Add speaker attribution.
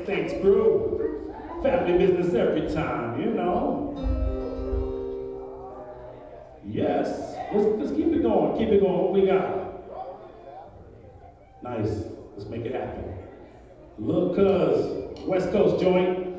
Speaker 1: Thanks, bro. Family business every time, you know. Yes. Let's keep it going. Keep it going. What we got? Nice. Let's make it happen. Look, cuz West Coast joint.